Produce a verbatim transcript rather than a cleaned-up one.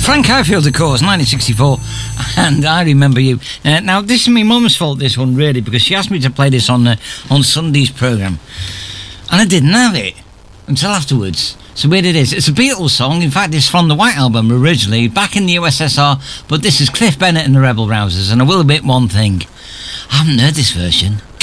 Frank Highfield, of course, nineteen sixty-four, and I Remember You. Uh, now, this is my mum's fault, this one, really, because she asked me to play this on uh, on Sunday's programme, and I didn't have it until afterwards. So weird it is. It's a Beatles song. In fact, it's from the White Album originally, back in the U S S R, but this is Cliff Bennett and the Rebel Rousers, and I will admit one thing. I haven't heard this version.